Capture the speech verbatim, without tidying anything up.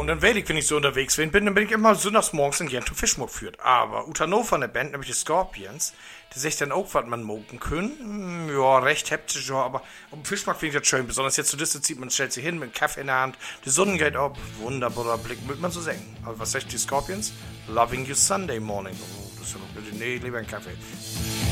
und dann werde ich, wenn ich so unterwegs bin, bin, dann bin ich immer sonntags morgens in Gento Fischmuck führt. Aber Utano von der Band, nämlich die Scorpions, die sich dann auch, was man moken können. Hm, ja, recht heptisch, ja, aber auf dem Fischmarkt finde ich das schön. Besonders jetzt zu dieser Zeit, man stellt sich hin mit einem Kaffee in der Hand, die Sonne geht ab, wunderbarer Blick, würde man so singen. Aber was sagt die Scorpions? Loving you Sunday morning. Oh, das ist ja noch, nee, lieber ein Kaffee.